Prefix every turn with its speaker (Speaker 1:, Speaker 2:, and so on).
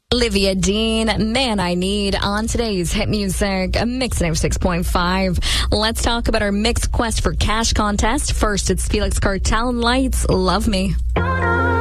Speaker 1: Olivia Dean, Man I Need, on today's Hit Music Mix 96.5. Let's talk about our Mix Quest for Cash contest. First, it's Felix Cartal and Lights, Love Me.